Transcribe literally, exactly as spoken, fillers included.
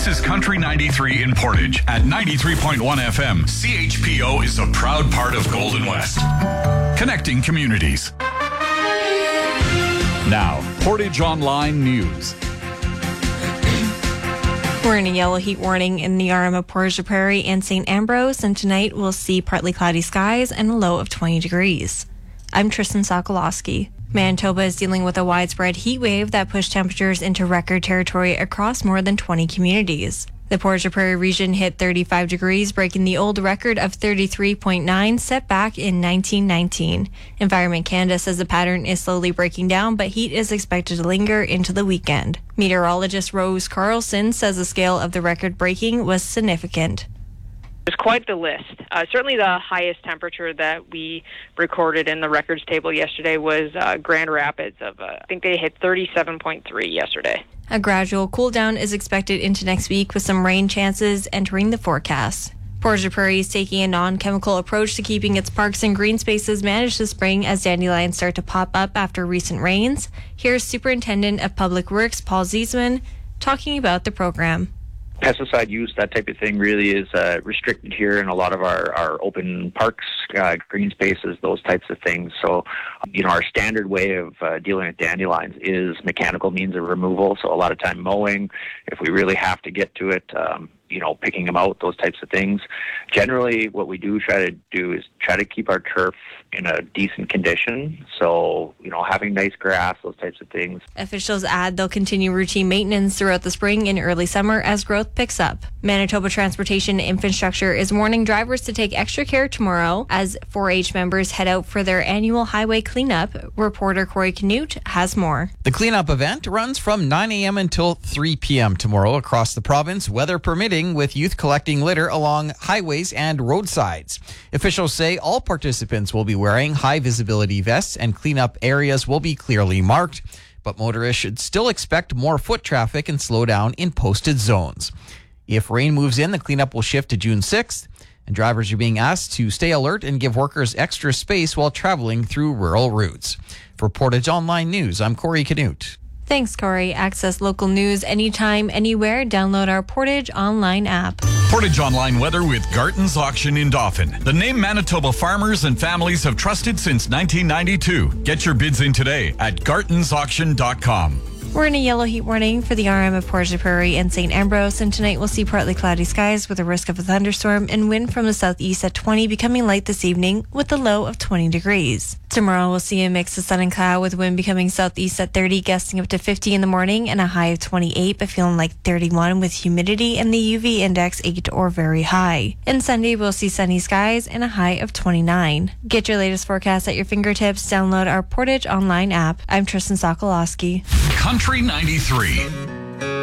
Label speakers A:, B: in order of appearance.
A: This is Country ninety-three in Portage at ninety-three point one F M. C H P O is a proud part of Golden West, connecting communities. Now, Portage Online News.
B: We're in a yellow heat warning in the R M of Portage la Prairie and Saint Ambrose, and tonight we'll see partly cloudy skies and a low of twenty degrees. I'm Tristan Sokolowski. Manitoba is dealing with a widespread heat wave that pushed temperatures into record territory across more than twenty communities. The Portage la Prairie region hit thirty-five degrees, breaking the old record of thirty-three point nine set back in nineteen nineteen. Environment Canada says the pattern is slowly breaking down, but heat is expected to linger into the weekend. Meteorologist Rose Carlson says the scale of the record breaking was significant.
C: There's quite the list. Uh, certainly the highest temperature that we recorded in the records table yesterday was uh, Grand Rapids. Of uh, I think they hit thirty-seven point three yesterday.
B: A gradual cool down is expected into next week with some rain chances entering the forecast. Portage la Prairie is taking a non-chemical approach to keeping its parks and green spaces managed this spring as dandelions start to pop up after recent rains. Here's Superintendent of Public Works Paul Ziesman talking about the program.
D: Pesticide use, that type of thing, really is uh, restricted here in a lot of our, our open parks, uh, green spaces, those types of things. So, you know, our standard way of uh, dealing with dandelions is mechanical means of removal. So a lot of time mowing, if we really have to get to it, um, you know, picking them out, those types of things. Generally, what we do try to do is try to keep our turf in a decent condition. So, you know, having nice grass, those types of things. Officials
B: add they'll continue routine maintenance throughout the spring and early summer as growth picks up. Manitoba Transportation Infrastructure is warning drivers to take extra care tomorrow as four H members head out for their annual highway cleanup. Reporter Corey Canute has more.
E: The cleanup event runs from nine a.m. until three p.m. tomorrow across the province, weather permitting, with youth collecting litter along highways and roadsides. Officials say all participants will be wearing high visibility vests and cleanup areas will be clearly marked, but motorists should still expect more foot traffic and slow down in posted zones. If rain moves in, the cleanup will shift to June sixth, and drivers are being asked to stay alert and give workers extra space while traveling through rural routes. For Portage Online News, I'm Corey Canute.
B: Thanks, Corey. Access local news anytime, anywhere. Download our Portage Online app.
A: Portage Online weather with Garton's Auction in Dauphin. The name Manitoba farmers and families have trusted since nineteen ninety-two. Get your bids in today at gartons auction dot com.
B: We're in a yellow heat warning for the R M of Portage la Prairie and Saint Ambrose, and tonight we'll see partly cloudy skies with a risk of a thunderstorm and wind from the southeast at twenty, becoming light this evening with a low of twenty degrees. Tomorrow we'll see a mix of sun and cloud with wind becoming southeast at thirty, gusting up to fifty in the morning and a high of twenty-eight, but feeling like thirty-one with humidity and the U V index eight or very high. And Sunday we'll see sunny skies and a high of twenty-nine. Get your latest forecast at your fingertips. Download our Portage Online app. I'm Tristan Sokolowski.
A: Country ninety-three.